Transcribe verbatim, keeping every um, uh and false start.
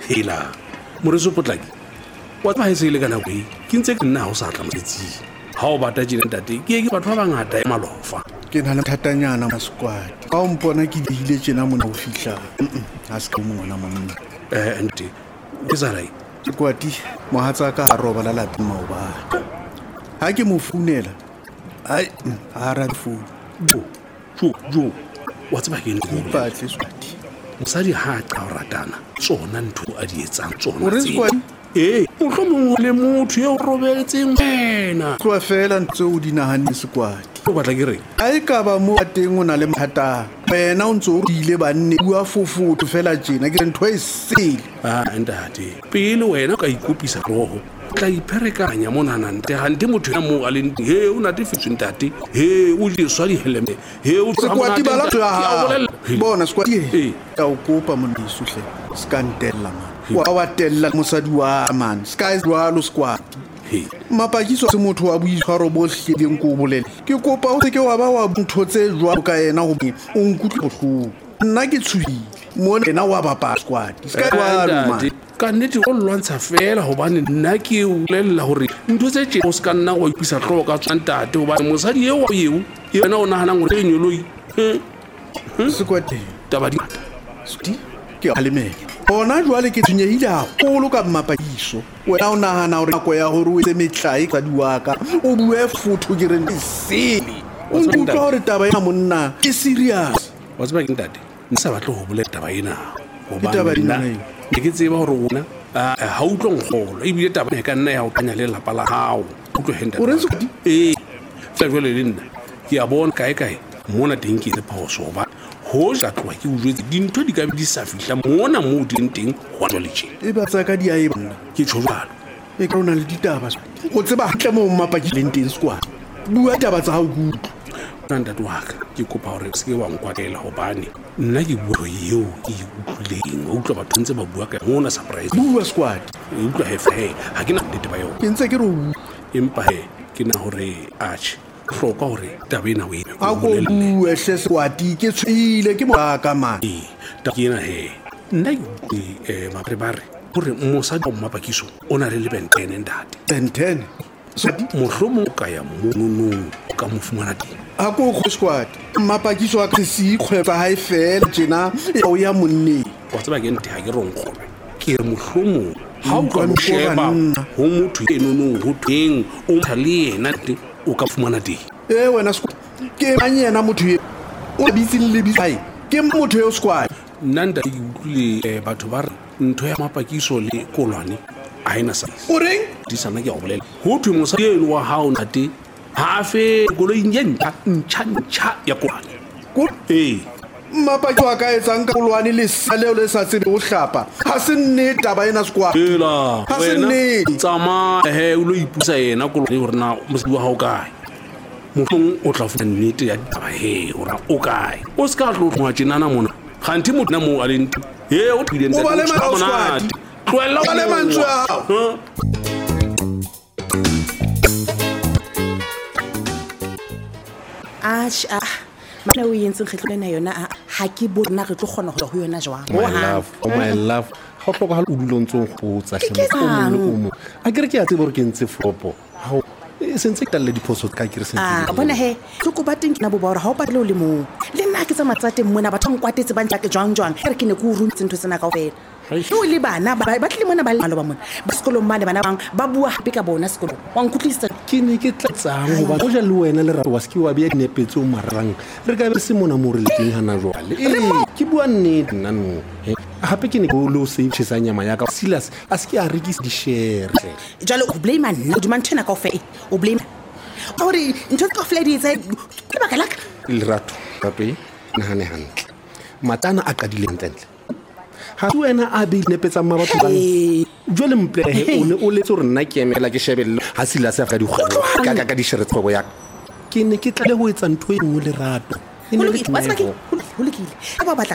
hela moreso potlaki wa ba e se ile kana go ke ntse ke nna ho sa tla motsi ha o bata jine ntate ke ke batho ba bangata e malofa ke na le thatanyana ma squad ba o mpona ke dile tjena mona o fihla ha se ka mona monna eh ente ke zarai kwati mohatsa ka a roba la lapi maoba ha ke mo founela ai ha ra phone jo jo jo wa tseba ke ntse ke batle swati mosadi ha ka ratana tsona ntho a di etsang tsona o re squad eh o hlomong le motho yo robeletseng wena tloa fela ntse o dinahane squad o batla ke re ai ka ba mo teng o na le mathata wena o ntse o ile banne bua fofotho fela tjena ke ntho e sele ah ntate pele wena ka ikopisa roho tla ipherekanya mona nante hante motho ya mo a le he o na tefitswe ntate he o di swa di heleme he o squad bala tswa ha bona squad Eh. ka o kopa mondiso hle skandella man wa wa tella mosadi wa man sky jwalo squad he mapakiso se motho wa boitshwaro bo hleleng ko bolele ke kopa o seke wa ba wa ntotse jwa ka ena go o nkutlwe bohloko nna ke tshwile mo ena wa bapa squad sky jwalo man ka nnete o lwantsha fela hobane nna ke o lella hore ntho tse tse o se ka nna go ipisa tlhoka ka tsantate hobane mosadi eo eo yena o nahana gore e nyoloi squad taba di sti ke halemeke bona jwale ke tshwenyehile haholo ka mapakiso wena o nahana hore nako ya hore o etse metlai ka diwaka o bue fotho ke re sele o nkutlwa hore taba ya monna ke serious wa tseba ke ntate nsa batle ho bolela taba ena Ke taba ena eo. ke ke tseba hore ona ha o tlo ngkholo e bile taba e ka nna ya o tanya le lapa la hao o tlo henda O re Squad? eh tla jwale le nna ke a bona kae kae mona teng ke le phoso ba ho ja tloa ke o jwetse dintho di ka be di sa fihla mona mo di leng teng ho jwale tjena e ba tsaka di a e bonna ke tshobalo e ka ona le ditaba o tseba hantle mo mapakileng teng squad bua taba tsa hao kutlwa ntate wa ka ke kopa hore se ke wa nkwatela hobane nna ke bua eo ke e utlwileng o utlwa batho ntse ba bua ka mona surprise bua squad e utlwa hefe ha ke na nnete ba yona ke ntse ke re o empa he ke na hore arch hloka hore taba ena o e a ko bue hle squad ke tshwile ke mo ka man e ta ke na he nna ke eh mapre bare hore mosadi o mapakiso o na le lebentene ndate ten ten squad mohlomo ka ya monono ka mofumana teng a ko go squad mapakiso a ke se ikgweba ha e fela tjena ya o ya monni wa tseba ke nthe ha ke ronkgobe ke re mohlomo ha o ka Nkwa mo sheba nna. ho motho enono ho teng o tla le yena te o ka fumana teng e wena squad ke manyena motho ye o bitsing le bisai ke motho yo squad nna nda ke utlwile eh, batho ba re ntho ya mapakiso le kolwane a ena sa o reng di sana ke a bolela ho thwe mosadi eno wa hao ntate ha fe koloing ye ntjha ntjha ntjha ya kolwane ko ee mapaki wa ka etsang ka bolwane le saleo le sa tsebe o hlapa ha se nne taba ena squad ela Ha se wena nnete. tsamaya he o lo ipusa yena kolwane hore na mosadi wa hao kae mohlong o tla fumana nnete ya ditaba he hore o kae o se ka tlo tloga tjenana mona kganthi motho na moo a leng teng he o tlile O ba le mara o squad. tlohella O ba le mantswe a hao. Huh? Ash ah mana o yentseng kgetlo lena yona ah, ha ke bona re tlo kgona ho ho yona jwang my love oh my love ha o tloga ha o dula ntse o khotsa Ke hle mo eng? o mo a ke re ke a tseba gore ke ntse flopo ha e sentse ke talle diphoso ka ke re ah sentse bona he tlo go bateng ke na bo ba hore ha o patle o le mo le nna ke tsa matsate mona batho ba nkwatetse ba ntla ke jwang jwang re ke ne ke o runtse ntho tsena kaofela o le bana ba ba tle mona ba le malo ba mona ba sekolong mane bana bang ba bua hape ka bona sekolong wa nkutlisa ke ne ke tlatsang go ba go ja le wena le rato wa ske wa bea dinepetse o marang re ka be se mona mo re le teng hana jwale eh ke bua nnete nna no hape ke ne go lo save tshisa nyama ya ka Silas a ske a rekisa di share jalo o blame nna o di mantshena kaofela o blame ore ntho tsa kaofela di etsa ke baka laka le rato gape nahane hantle matana a qadileng tlentle ha se wena a be nepetsa ma batho ba jwale mplehe o ne o letse gore nna ke emela ke shebelle ha sila se ka di kgwebo ka ka ka di shere tsego ya ke ne ke tlale go etsa ntho e nngwe le rato e ne le ho lokile ho lokile ba batla